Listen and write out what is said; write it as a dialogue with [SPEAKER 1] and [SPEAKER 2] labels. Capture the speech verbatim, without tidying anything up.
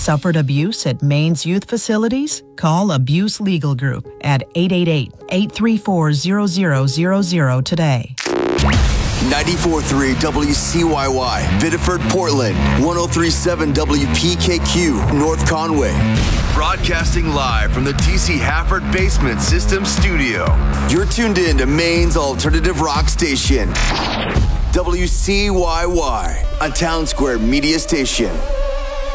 [SPEAKER 1] Suffered abuse at Maine's youth facilities? Call Abuse Legal Group at eight eight eight, eight three four, zero zero zero zero today.
[SPEAKER 2] ninety-four point three W C Y Y, Biddeford, Portland. one oh three point seven W P K Q, North Conway. Broadcasting live from the T C Hafford Basement System Studio. You're tuned in to Maine's alternative rock station, W C Y Y, a Town Square media station.